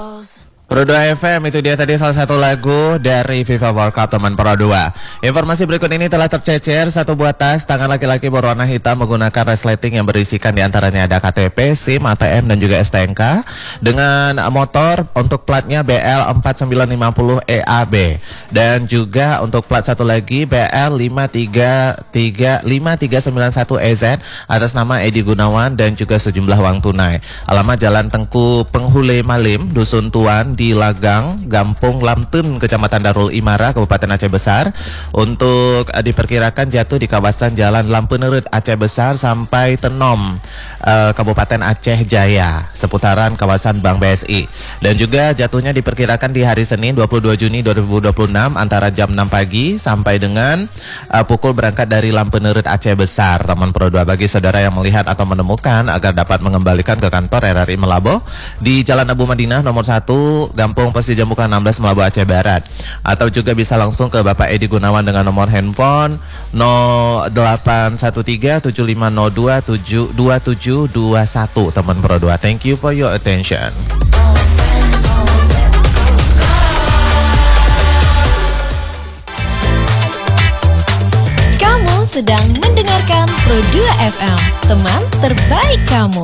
Pro 2 FM itu dia tadi salah satu lagu dari FIFA World Cup teman Pro 2. Informasi berikut ini telah tercecer satu buah tas tangan laki-laki berwarna hitam menggunakan resleting yang berisikan diantaranya ada KTP, SIM, ATM dan juga STNK dengan motor untuk platnya BL4950EAB dan juga untuk plat satu lagi BL5391EZ atas nama Edi Gunawan dan juga sejumlah uang tunai. Alamat Jalan Tengku Penghule Malim, Dusun Tuan di Lagang, Gampung Lamtun, Kecamatan Darul Imara, Kabupaten Aceh Besar. Untuk diperkirakan jatuh di kawasan Jalan Lampenerut Aceh Besar sampai Tenom, Kabupaten Aceh Jaya, seputaran kawasan Bank BSI. Dan juga jatuhnya diperkirakan di hari Senin 22 Juni 2026 antara jam 6 pagi sampai dengan pukul berangkat dari Lampenerut Aceh Besar. Teman Pro 2, bagi saudara yang melihat atau menemukan agar dapat mengembalikan ke kantor RRI Melabo di Jalan Abu Madinah nomor 1 Gampung Pesi Jambukan 16 Melabo Aceh Barat, atau juga bisa langsung ke Bapak Edi Gunawan dengan nomor handphone 081375022721 teman Pro 2. Thank you for your attention. Kamu sedang mendengarkan Pro 2 FM, teman terbaik kamu.